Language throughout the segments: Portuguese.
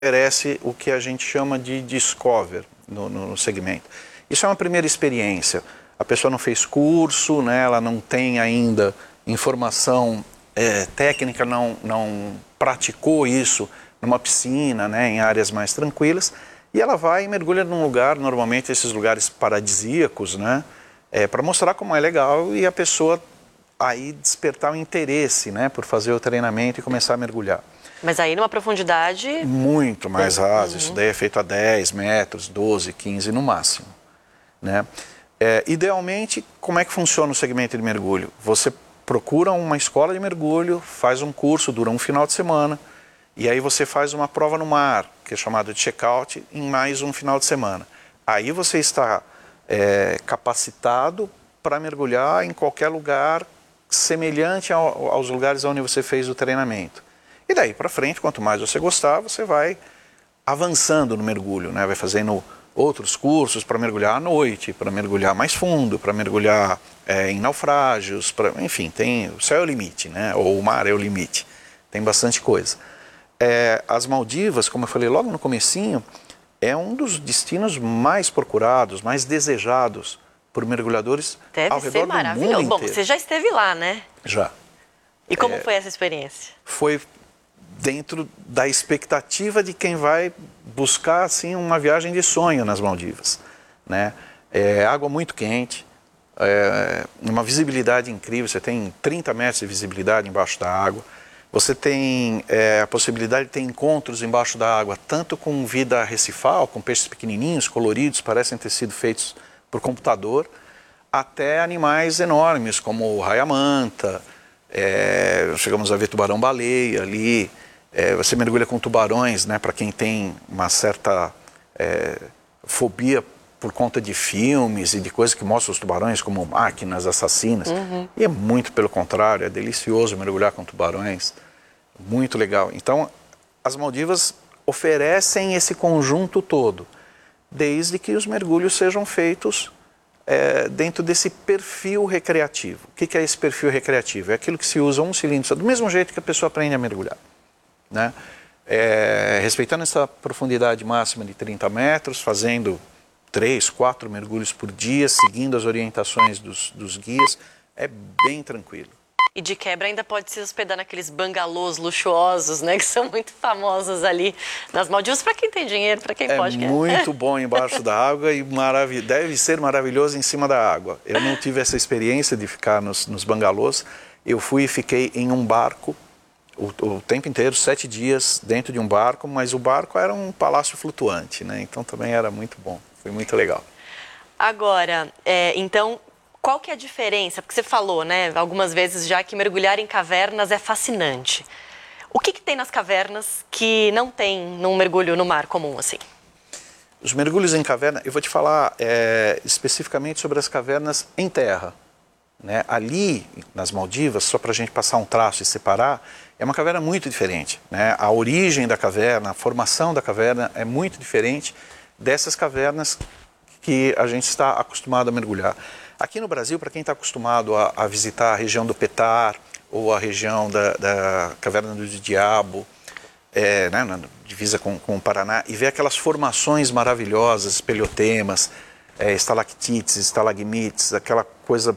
oferece o que a gente chama de discover no segmento. Isso é uma primeira experiência. A pessoa não fez curso, né, ela não tem ainda informação técnica, não praticou isso numa piscina, né, em áreas mais tranquilas, e ela vai e mergulha num lugar, normalmente esses lugares paradisíacos, né, para mostrar como é legal e a pessoa aí despertar o interesse, né, por fazer o treinamento e começar a mergulhar. Mas aí numa profundidade... Muito mais raso, isso daí é feito a 10 metros, 12, 15 no máximo, né? Idealmente, como é que funciona o segmento de mergulho? Você procura uma escola de mergulho, faz um curso, dura um final de semana, e aí você faz uma prova no mar, que é chamado de check-out, em mais um final de semana. Aí você está capacitado para mergulhar em qualquer lugar semelhante aos lugares onde você fez o treinamento. E daí para frente, quanto mais você gostar, você vai avançando no mergulho, né? Vai fazendo outros cursos para mergulhar à noite, para mergulhar mais fundo, para mergulhar em naufrágios, enfim, o céu é o limite, né? Ou o mar é o limite, tem bastante coisa. As Maldivas, como eu falei logo no comecinho, é um dos destinos mais procurados, mais desejados por mergulhadores ao redor do mundo inteiro. Deve ser maravilhoso. Bom, você já esteve lá, né? Já. E como foi essa experiência? Foi dentro da expectativa de quem vai buscar assim uma viagem de sonho nas Maldivas, né? Água muito quente, uma visibilidade incrível, você tem 30 metros de visibilidade embaixo da água, você tem a possibilidade de ter encontros embaixo da água, tanto com vida recifal, com peixes pequenininhos, coloridos, parecem ter sido feitos por computador, até animais enormes, como o raia-manta, chegamos a ver tubarão-baleia ali. Você mergulha com tubarões, né, para quem tem uma certa fobia por conta de filmes e de coisas que mostram os tubarões como máquinas assassinas. E é muito pelo contrário, é delicioso mergulhar com tubarões, muito legal. Então, as Maldivas oferecem esse conjunto todo, desde que os mergulhos sejam feitos dentro desse perfil recreativo. O que é esse perfil recreativo? É aquilo que se usa um cilindro, do mesmo jeito que a pessoa aprende a mergulhar, né? Respeitando essa profundidade máxima de 30 metros, fazendo 3, 4 mergulhos por dia, seguindo as orientações dos guias, é bem tranquilo. E de quebra ainda pode se hospedar naqueles bangalôs luxuosos, né, que são muito famosos ali nas Maldivas, para quem tem dinheiro, para quem pode. É muito bom embaixo da água e deve ser maravilhoso em cima da água. Eu não tive essa experiência de ficar nos bangalôs, eu fui e fiquei em um barco o tempo inteiro, 7 dias dentro de um barco, mas o barco era um palácio flutuante, né? Então também era muito bom, foi muito legal. Agora, então, qual que é a diferença? Porque você falou, né, algumas vezes já que mergulhar em cavernas é fascinante. O que tem nas cavernas que não tem num mergulho no mar comum, assim? Os mergulhos em caverna, eu vou te falar especificamente sobre as cavernas em terra, né? Ali, nas Maldivas, só para a gente passar um traço e separar, é uma caverna muito diferente, né? A origem da caverna, a formação da caverna é muito diferente dessas cavernas que a gente está acostumado a mergulhar. Aqui no Brasil, para quem está acostumado a visitar a região do Petar ou a região da Caverna do Diabo, né, na divisa com o Paraná, e ver aquelas formações maravilhosas, espelhotemas, estalactites, estalagmites, aquela coisa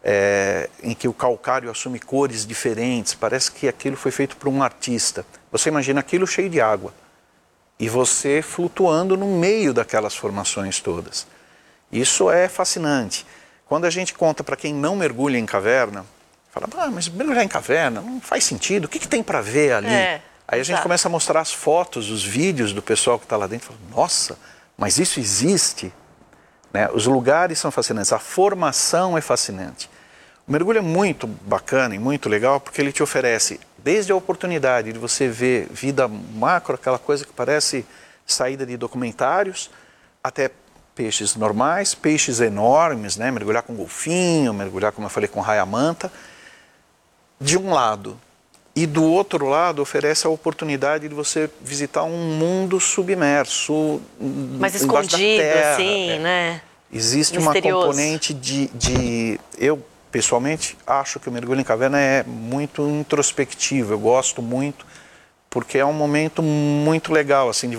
em que o calcário assume cores diferentes, parece que aquilo foi feito por um artista. Você imagina aquilo cheio de água e você flutuando no meio daquelas formações todas. Isso é fascinante. Quando a gente conta para quem não mergulha em caverna, fala, mas mergulhar em caverna não faz sentido, o que tem para ver ali? Aí a gente começa a mostrar as fotos, os vídeos do pessoal que está lá dentro, fala, nossa, mas isso existe? Né? Os lugares são fascinantes, a formação é fascinante. O mergulho é muito bacana e muito legal porque ele te oferece desde a oportunidade de você ver vida macro, aquela coisa que parece saída de documentários, até peixes normais, peixes enormes, né? Mergulhar com golfinho, mergulhar, como eu falei, com raia-manta, de um lado. E do outro lado oferece a oportunidade de você visitar um mundo submerso, mais escondido, assim, né? Existe uma componente eu, pessoalmente, acho que o mergulho em caverna é muito introspectivo. Eu gosto muito porque é um momento muito legal, assim, de